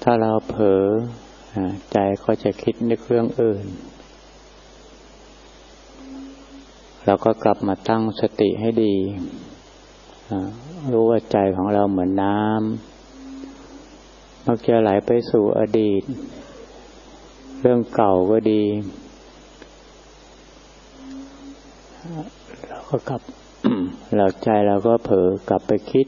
าเราเผลอใจก็จะคิดนึกเรื่องอื่นเราก็กลับมาตั้งสติให้ดีรู้ว่าใจของเราเหมือนน้ำมักจะไหลไปสู่อดีตเรื่องเก่าก็ดีเราก็กลับ เราใจเราก็เผลอกลับไปคิด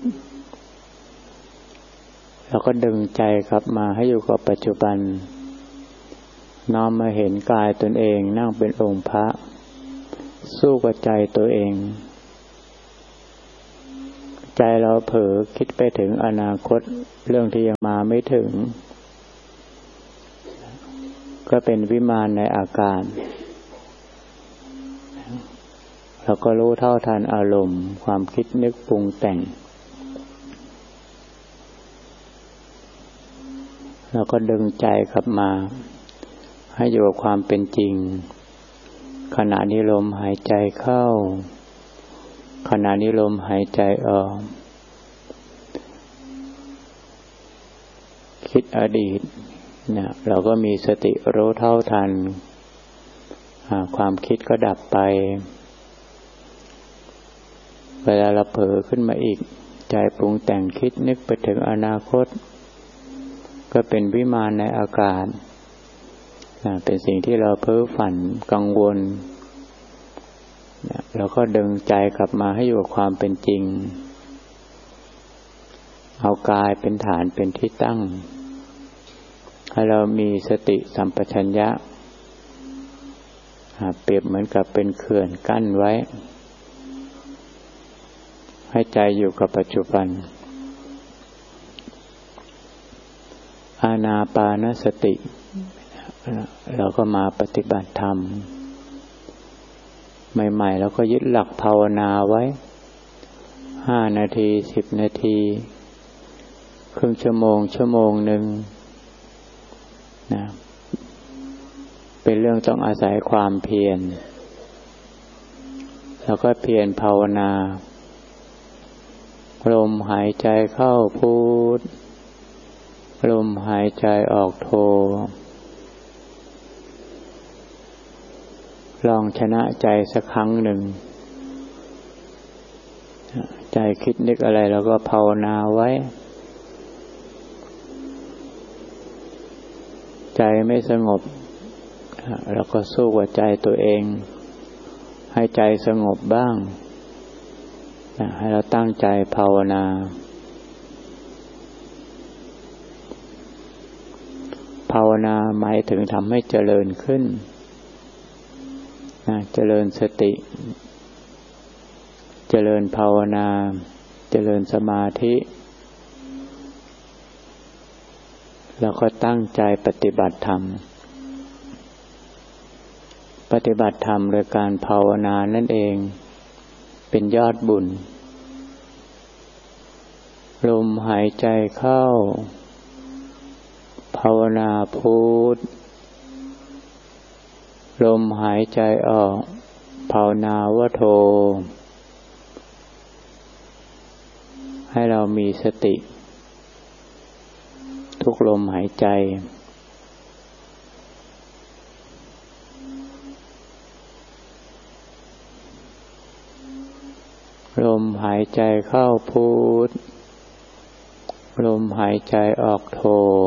เราก็ดึงใจกลับมาให้อยู่กับปัจจุบันน้อมมาเห็นกายตนเองนั่งเป็นองค์พระสู้กับใจตัวเองใจเราเผลอคิดไปถึงอนาคตเรื่องที่ยังมาไม่ถึงก็เป็นวิมานในอากาศเราก็รู้เท่าทันอารมณ์ความคิดนึกปรุงแต่งเราก็ดึงใจกลับมาให้อยู่กับความเป็นจริงขณะนี้ลมหายใจเข้าขณะนี้ลมหายใจออกคิดอดีตเนี่ยเราก็มีสติรู้เท่าทันความคิดก็ดับไปเวลาเราเผลอขึ้นมาอีกใจปรุงแต่งคิดนึกไปถึงอนาคตก็เป็นวิมานในอากาศเป็นสิ่งที่เราเพ้อฝันกังวลเราก็ดึงใจกลับมาให้อยู่กับความเป็นจริงเอากายเป็นฐานเป็นที่ตั้งให้เรามีสติสัมปชัญญะเปรียบเหมือนกับเป็นเขื่อนกั้นไว้ให้ใจอยู่กับปัจจุบันอานาปานสติเราก็มาปฏิบัติธรรมใหม่ๆเราก็ยึดหลักภาวนาไว้5 นาที10 นาทีครึ่งชั่วโมงหนึ่งนะเป็นเรื่องต้องอาศัยความเพียรแล้วก็เพียรภาวนาลมหายใจเข้าพุทลมหายใจออกโทลองชนะใจสักครั้งหนึ่งใจคิดนึกอะไรแล้วก็ภาวนาไว้ใจไม่สงบแล้วก็สู้กับใจตัวเองให้ใจสงบบ้างให้เราตั้งใจภาวนาภาวนาหมายถึงทำให้เจริญขึ้นเจริญสติเจริญภาวนาเจริญสมาธิแล้วก็ตั้งใจปฏิบัติธรรมปฏิบัติธรรมโดยการภาวนานั่นเองเป็นยอดบุญลมหายใจเข้าภาวนาพุทลมหายใจออกภาวนาวโทให้เรามีสติทุกลมหายใจลมหายใจเข้าพุทลมหายใจออกโท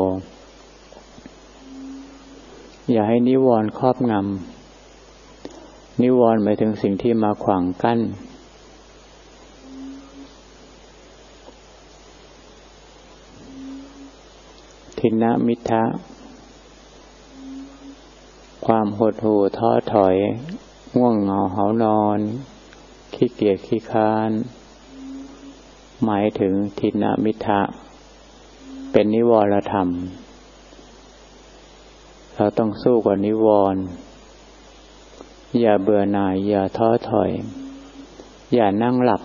อย่าให้นิวรณ์ครอบงำนิวรณ์หมายถึงสิ่งที่มาขวางกั้นทินนมิทธะความหดหู่ท้อถอยง่วงเหงาหานอนขี้เกียจขี้ค้านหมายถึงทินนมิทธะเป็นนิวรธรรมเราต้องสู้กับนิวรณ์อย่าเบื่อหน่ายอย่าท้อถอยอย่านั่งหลับ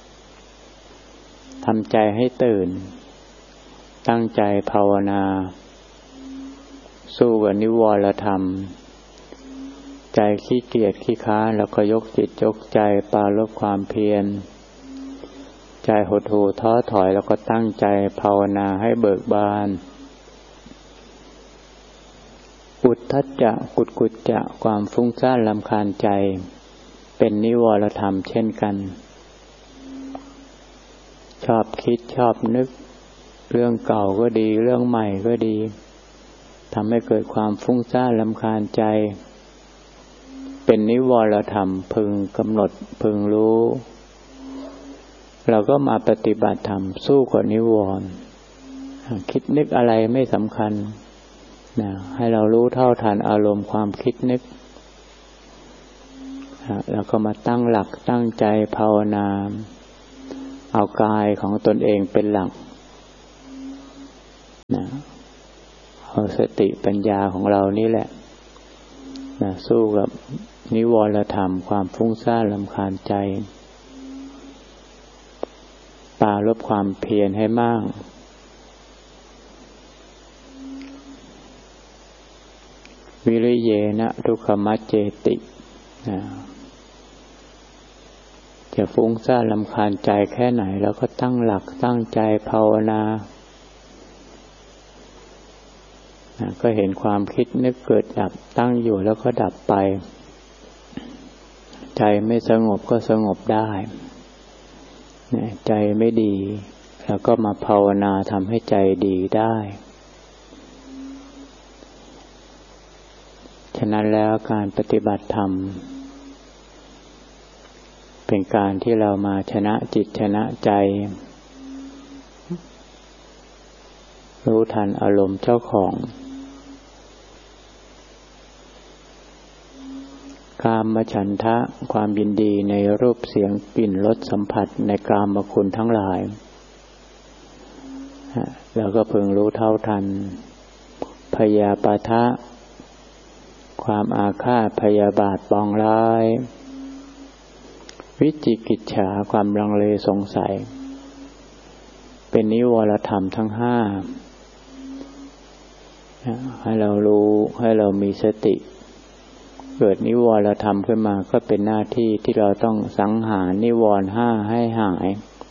ทำใจให้ตื่นตั้งใจภาวนาสู้กับนิวรธรรมใจขี้เกียจขี้ค้านแล้วก็ยกจิตยกใจปรารภความเพียรใจหดหู่ท้อถอยแล้วก็ตั้งใจภาวนาให้เบิกบานอุทธัจจะกุจกุจจะความฟุ้งซ่านรำคาญใจเป็นนิวรธรรมเช่นกันชอบคิดชอบนึกเรื่องเก่าก็ดีเรื่องใหม่ก็ดีทำให้เกิดความฟุ้งซ่านรำคาญใจเป็นนิวรธรรมพึงกำหนดพึงรู้เราก็มาปฏิบัติธรรมสู้กับนิวรณ์คิดนึกอะไรไม่สำคัญนะให้เรารู้เท่าทันอารมณ์ความคิดนึกแล้วก็มาตั้งหลักตั้งใจภาวนาเอากายของตนเองเป็นหลักนะเอาสติปัญญาของเรานี่แหละนะสู้กับนิวรธรรมความฟุ้งซ่านรำคาญใจปราลบความเพียรให้มากวิริเยนะทุกขมัจเจตินะจะฟุ้งซ่านรำคาญใจแค่ไหนแล้วก็ตั้งหลักตั้งใจภาวนาก็เห็นความคิดนึกเกิดดับตั้งอยู่แล้วก็ดับไปใจไม่สงบก็สงบได้ใจไม่ดีแล้วก็มาภาวนาทำให้ใจดีได้ฉะนั้นแล้วการปฏิบัติธรรมเป็นการที่เรามาชนะจิตชนะใจรู้ทันอารมณ์เจ้าของกามฉันทะความยินดีในรูปเสียงกลิ่นรสสัมผัสในกามคุณทั้งหลายเราก็พึงรู้เท่าทันพยาปาทะความอาฆาตพยาบาทปองร้ายวิจิกิจฉาความลังเลสงสัยเป็นนิวรธรรมทั้งห้าให้เรารู้ให้เรามีสติเกิดนิวรธรรมขึ้นมาก็เป็นหน้าที่ที่เราต้องสังหารนิวรณ์ห้าให้หาย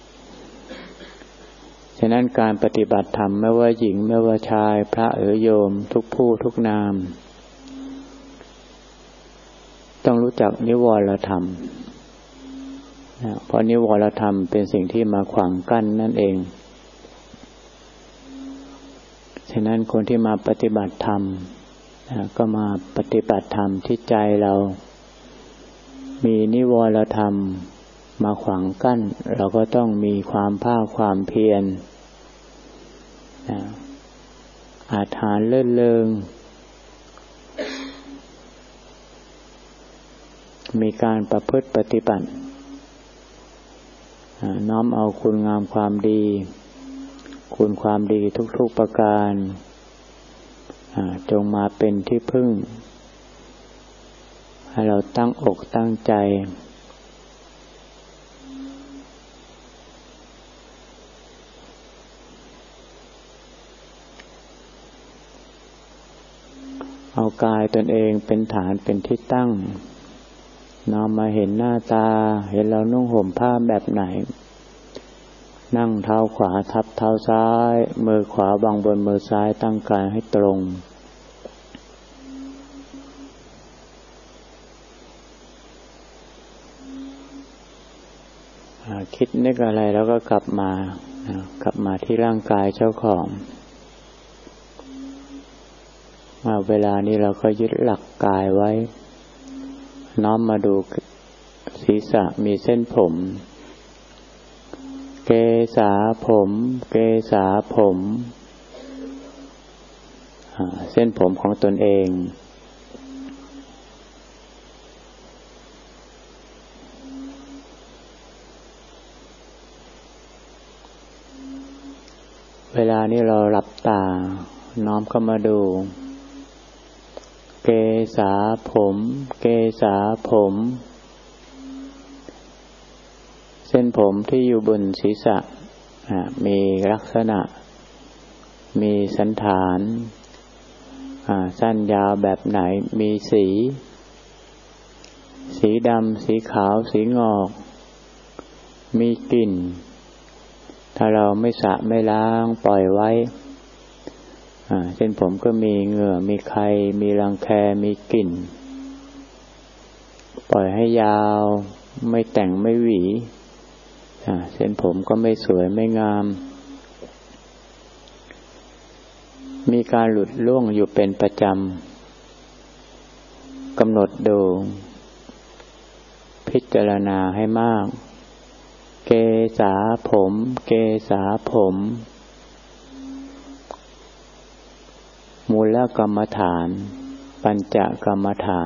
ฉะนั้นการปฏิบัติธรรมไม่ว่าหญิงไม่ว่าชายพระโยมทุกผู้ทุกนามต้องรู้จักนิวรธรรมเพราะนิวรธรรมเป็นสิ่งที่มาขวางกั้นนั่นเองฉะนั้นคนที่มาปฏิบัติธรรมก็มาปฏิบัติธรรมที่ใจเรามีนิวรธรรมมาขวางกั้นเราก็ต้องมีความภาคความเพียรอาถรรพ์เลื่อนเริงมีการประพฤติปฏิบัติน้อมเอาคุณงามความดีคุณความดีทุกๆประการจงมาเป็นที่พึ่งให้เราตั้งอกตั้งใจเอากายตนเองเป็นฐานเป็นที่ตั้งน้อมมาเห็นหน้าตาเห็นเรานุ่งห่มผ้าแบบไหนนั่งเท้าขวาทับเท้าซ้ายมือขวาวางบนมือซ้ายตั้งกายให้ตรงคิดนึกอะไรแล้วก็กลับมาที่ร่างกายเจ้าของเวลานี้เราก็ยึดหลักกายไว้น้อมมาดูศีรษะมีเส้นผมเกษาผมเส้นผมของตนเองเวลานี้เราหลับตาน้อมเข้ามาดูเกษาผมเส้นผมที่อยู่บนศีรษะมีลักษณะมีสันฐานสั้นยาวแบบไหนมีสีดำสีขาวสีงอกมีกลิ่นถ้าเราไม่สระไม่ล้างปล่อยไว้เส้นผมก็มีเหงื่อมีไข่มีรังแคมีกลิ่นปล่อยให้ยาวไม่แต่งไม่หวีเส้นผมก็ไม่สวยไม่งามมีการหลุดร่วงอยู่เป็นประจำกำหนดดูพิจารณาให้มากเกสาผมเกสาผมมูลกรรมฐานปัญจกรรมฐาน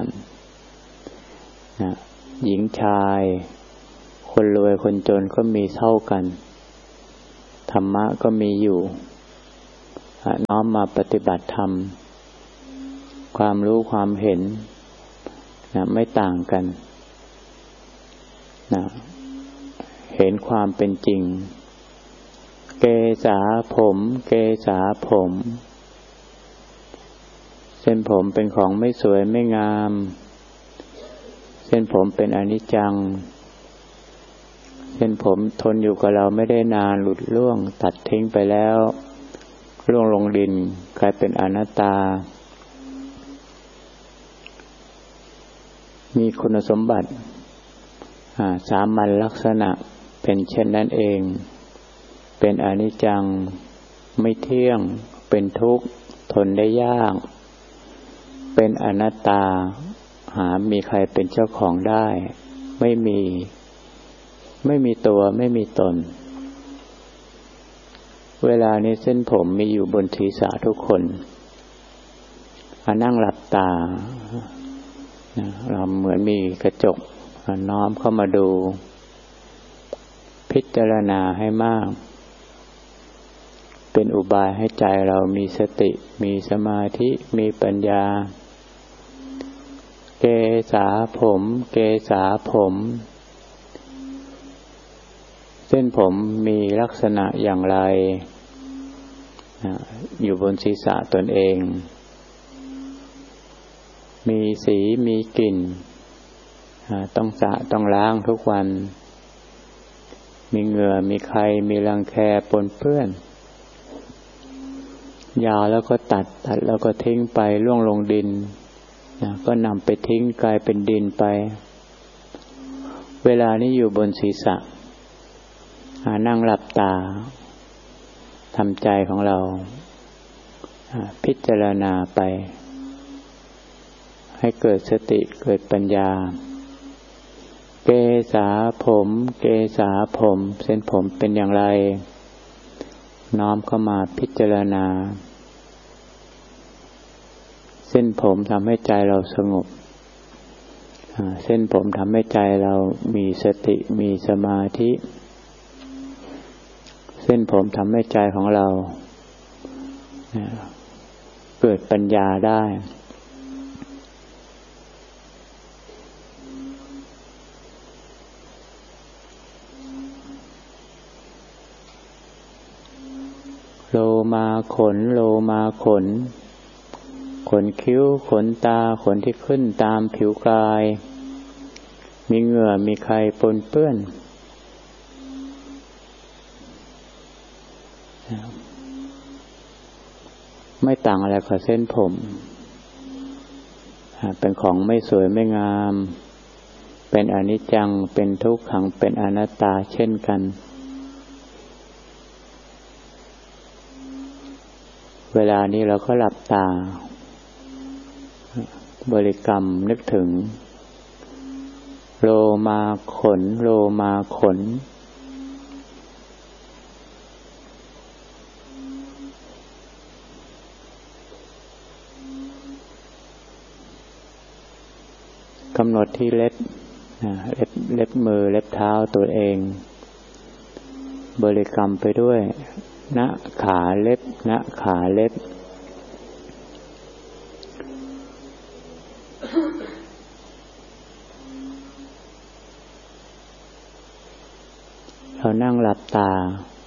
หญิงชายคนรวยคนจนก็มีเท่ากันธรรมะก็มีอยู่น้อมมาปฏิบัติธรรมความรู้ความเห็นไม่ต่างกันเห็นความเป็นจริงเกสาผมเกสาผมเส้นผมเป็นของไม่สวยไม่งามเส้นผมเป็นอนิจจังเส้นผมทนอยู่กับเราไม่ได้นานหลุดร่วงตัดทิ้งไปแล้วร่วงลงดินกลายเป็นอนัตตามีคุณสมบัติสามัญลักษณะเป็นเช่นนั้นเองเป็นอนิจจังไม่เที่ยงเป็นทุกข์ทนได้ยากเป็นอนัตตาหามีใครเป็นเจ้าของได้ไม่มีตัวไม่มีตนเวลานี้เส้นผมมีอยู่บนศีรษะทุกคนนั่งหลับตาเราเหมือนมีกระจกน้อมเข้ามาดูพิจารณาให้มากเป็นอุบายให้ใจเรามีสติมีสมาธิมีปัญญาเกสาผมเกสาผมเส้นผมมีลักษณะอย่างไรอยู่บนศีรษะตนเองมีสีมีกลิ่นต้องสระต้องล้างทุกวันมีเหงื่อมีไข่มีรังแคปนเปื้อนยาวแล้วก็ตัดแล้วก็ทิ้งไปร่วงลงดินก็นำไปทิ้งกลายเป็นดินไปเวลานี้อยู่บนศีรษะนั่งหลับตาทำใจของเราพิจารณาไปให้เกิดสติเกิดปัญญาเกสาผมเกสาผมเส้นผมเป็นอย่างไรน้อมเข้ามาพิจารณาเส้นผมทำให้ใจเราสงบเส้นผมทำให้ใจเรามีสติมีสมาธิเส้นผมทำให้ใจของเราเกิดปัญญาได้โลมาขนโลมาขนขนคิ้วขนตาขนที่ขึ้นตามผิวกายมีเหงื่อมีไข่ปนเปื้อนไม่ต่างอะไรกับเส้นผมเป็นของไม่สวยไม่งามเป็นอนิจจังเป็นทุกขังเป็นอนัตตาเช่นกันเวลานี้เราก็หลับตาบริกรรมนึกถึงโลมาขนโลมาขนกำหนดที่เล็บมือเล็บเท้าตัวเองบริกรรมไปด้วยณขาเล็บณขาเล็บเรานั่งหลับตา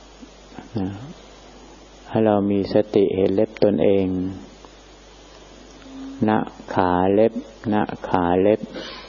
ให้เรามีสติเห็นเล็บตนเองณขาเล็บณขาเล็บ